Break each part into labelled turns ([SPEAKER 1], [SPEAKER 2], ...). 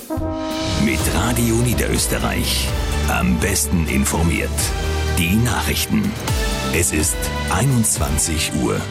[SPEAKER 1] Mit Radio Niederösterreich. Am besten informiert. Die Nachrichten. Es ist 21 Uhr.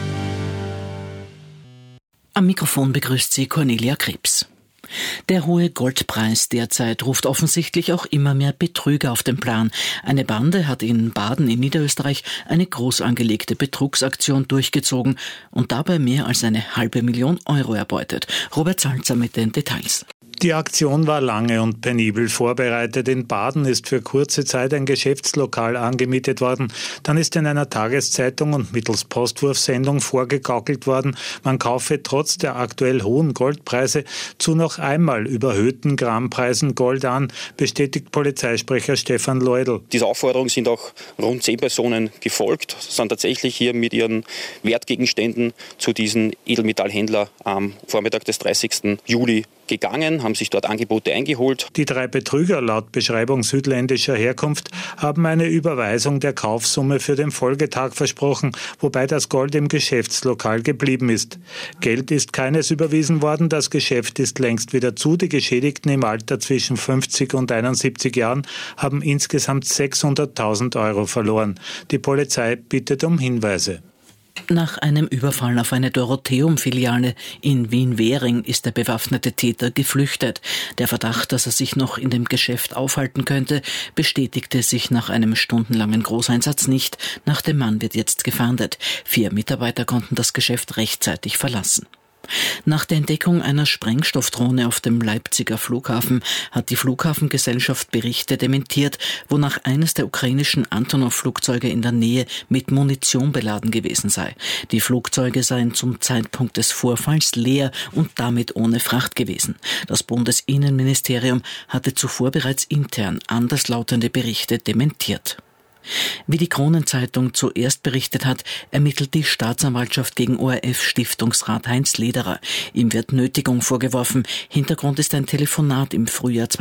[SPEAKER 2] Am Mikrofon begrüßt sie Cornelia Krebs. Der hohe Goldpreis derzeit ruft offensichtlich auch immer mehr Betrüger auf den Plan. Eine Bande hat in Baden in Niederösterreich eine groß angelegte Betrugsaktion durchgezogen und dabei mehr als 500.000 Euro erbeutet. Robert Salzer mit den Details.
[SPEAKER 3] Die Aktion war lange und penibel vorbereitet. In Baden ist für kurze Zeit ein Geschäftslokal angemietet worden. Dann ist in einer Tageszeitung und mittels Postwurfsendung vorgegaukelt worden, man kaufe trotz der aktuell hohen Goldpreise zu noch einmal überhöhten Grammpreisen Gold an, bestätigt Polizeisprecher Stefan Leudl.
[SPEAKER 4] Dieser Aufforderung sind auch rund 10 Personen gefolgt, sind tatsächlich hier mit ihren Wertgegenständen zu diesem Edelmetallhändler am Vormittag des 30. Juli gegangen, haben sich dort Angebote eingeholt.
[SPEAKER 3] Die 3 Betrüger laut Beschreibung südländischer Herkunft haben eine Überweisung der Kaufsumme für den Folgetag versprochen, wobei das Gold im Geschäftslokal geblieben ist. Geld ist keines überwiesen worden, das Geschäft ist längst wieder zu. Die Geschädigten im Alter zwischen 50 und 71 Jahren haben insgesamt 600.000 Euro verloren. Die Polizei bittet um Hinweise.
[SPEAKER 2] Nach einem Überfall auf eine Dorotheum-Filiale in Wien-Währing ist der bewaffnete Täter geflüchtet. Der Verdacht, dass er sich noch in dem Geschäft aufhalten könnte, bestätigte sich nach einem stundenlangen Großeinsatz nicht. Nach dem Mann wird jetzt gefahndet. 4 Mitarbeiter konnten das Geschäft rechtzeitig verlassen. Nach der Entdeckung einer Sprengstoffdrohne auf dem Leipziger Flughafen hat die Flughafengesellschaft Berichte dementiert, wonach eines der ukrainischen Antonov-Flugzeuge in der Nähe mit Munition beladen gewesen sei. Die Flugzeuge seien zum Zeitpunkt des Vorfalls leer und damit ohne Fracht gewesen. Das Bundesinnenministerium hatte zuvor bereits intern anderslautende Berichte dementiert. Wie die Kronenzeitung zuerst berichtet hat, ermittelt die Staatsanwaltschaft gegen ORF-Stiftungsrat Heinz Lederer. Ihm wird Nötigung vorgeworfen. Hintergrund ist ein Telefonat im Frühjahr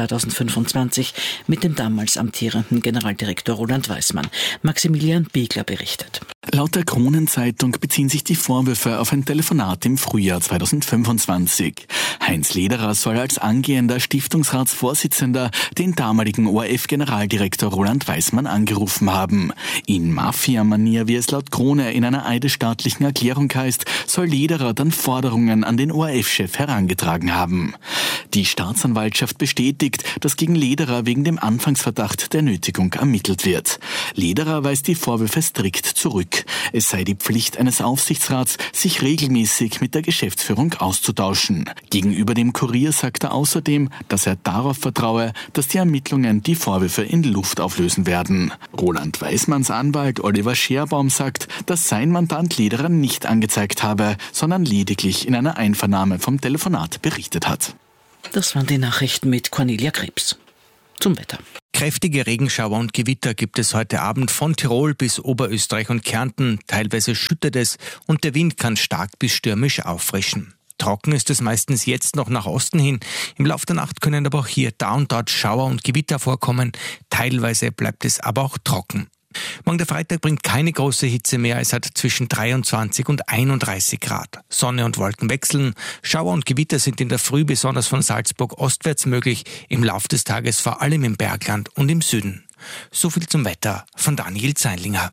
[SPEAKER 2] 2025 mit dem damals amtierenden Generaldirektor Roland Weismann. Maximilian Biegler berichtet.
[SPEAKER 5] Laut der Kronenzeitung beziehen sich die Vorwürfe auf ein Telefonat im Frühjahr 2025. Heinz Lederer soll als angehender Stiftungsratsvorsitzender den damaligen ORF-Generaldirektor Roland Weismann angerufen haben. In Mafia-Manier, wie es laut Krone in einer eidesstaatlichen Erklärung heißt, soll Lederer dann Forderungen an den ORF-Chef herangetragen haben. Die Staatsanwaltschaft bestätigt, dass gegen Lederer wegen dem Anfangsverdacht der Nötigung ermittelt wird. Lederer weist die Vorwürfe strikt zurück. Es sei die Pflicht eines Aufsichtsrats, sich regelmäßig mit der Geschäftsführung auszutauschen. Gegenüber dem Kurier sagt er außerdem, dass er darauf vertraue, dass die Ermittlungen die Vorwürfe in Luft auflösen werden. Roland Weismanns Anwalt Oliver Scherbaum sagt, dass sein Mandant Lederer nicht angezeigt habe, sondern lediglich in einer Einvernahme vom Telefonat berichtet hat.
[SPEAKER 2] Das waren die Nachrichten mit Cornelia Krebs. Zum Wetter.
[SPEAKER 6] Kräftige Regenschauer und Gewitter gibt es heute Abend von Tirol bis Oberösterreich und Kärnten. Teilweise schüttet es und der Wind kann stark bis stürmisch auffrischen. Trocken ist es meistens jetzt noch nach Osten hin. Im Laufe der Nacht können aber auch hier da und dort Schauer und Gewitter vorkommen. Teilweise bleibt es aber auch trocken. Morgen der Freitag bringt keine große Hitze mehr. Es hat zwischen 23 und 31 Grad. Sonne und Wolken wechseln. Schauer und Gewitter sind in der Früh besonders von Salzburg ostwärts möglich. Im Laufe des Tages vor allem im Bergland und im Süden. So viel zum Wetter von Daniel Zeinlinger.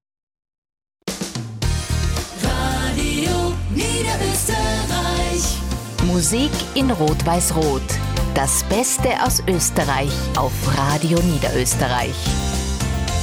[SPEAKER 7] Radio Niederösterreich.
[SPEAKER 8] Musik in Rot-Weiß-Rot. Das Beste aus Österreich auf Radio Niederösterreich.